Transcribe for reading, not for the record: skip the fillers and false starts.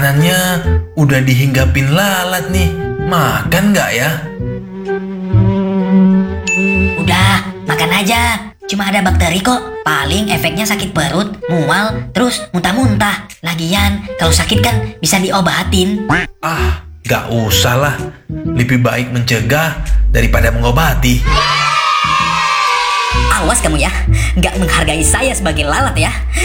makanannya udah dihinggapin lalat nih. Makan nggak ya? Udah, makan aja. Cuma ada bakteri kok. Paling efeknya sakit perut, mual, terus muntah-muntah. Lagian, kalau sakit kan bisa diobatin. Ah, nggak usah lah. Lebih baik mencegah daripada mengobati. Awas kamu ya, nggak menghargai saya sebagai lalat ya.